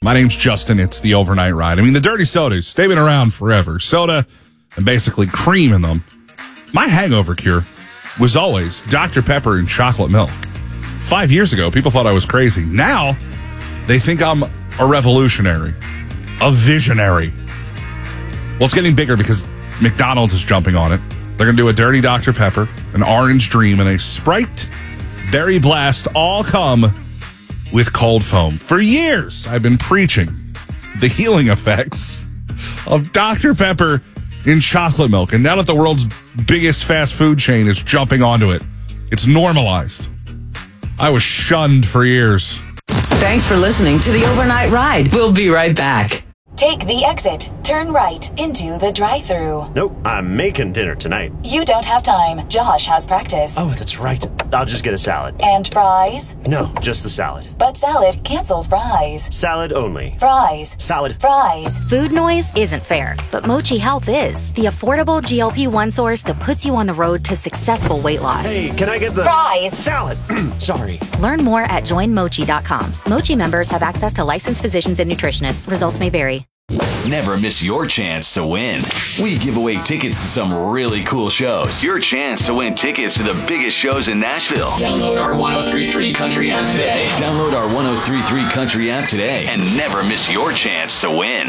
My name's Justin. It's the Overnight Ride. I mean, the dirty sodas, they've been around forever. Soda and basically cream in them. My hangover cure was always Dr. Pepper and chocolate milk. 5 years ago, people thought I was crazy. Now, they think I'm a revolutionary, a visionary. Well, it's getting bigger because McDonald's is jumping on it. They're going to do a dirty Dr. Pepper, an orange dream, and a Sprite Berry Blast, all come with cold foam. For years, I've been preaching the healing effects of Dr. Pepper in chocolate milk. And now that the world's biggest fast food chain is jumping onto it, it's normalized. I was shunned for years. Thanks for listening to the Overnight Ride. We'll be right back. Take the exit. Turn right into the drive-thru. Nope, I'm making dinner tonight. You don't have time. Josh has practice. Oh, that's right. I'll just get a salad. And fries? No, just the salad. But salad cancels fries. Salad only. Fries. Salad. Fries. Food noise isn't fair, but Mochi Health is. The affordable GLP-1 source that puts you on the road to successful weight loss. Hey, can I get the fries? Salad. Sorry. Learn more at joinmochi.com. Mochi members have access to licensed physicians and nutritionists. Results may vary. Never miss your chance to win. We give away tickets to some really cool shows. Your chance to win tickets to the biggest shows in Nashville. Download our 1033 Country app today. Download our 1033 Country app today and never miss your chance to win.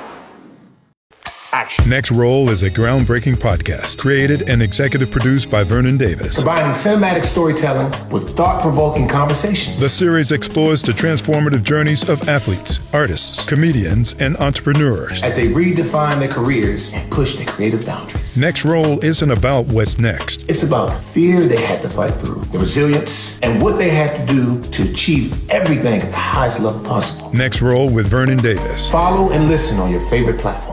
Action. Next Roll is a groundbreaking podcast created and executive produced by Vernon Davis. Combining cinematic storytelling with thought-provoking conversations. The series explores the transformative journeys of athletes, artists, comedians, and entrepreneurs as they redefine their careers and push their creative boundaries. Next Roll isn't about what's next. It's about the fear they had to fight through, the resilience, and what they had to do to achieve everything at the highest level possible. Next Roll with Vernon Davis. Follow and listen on your favorite platform.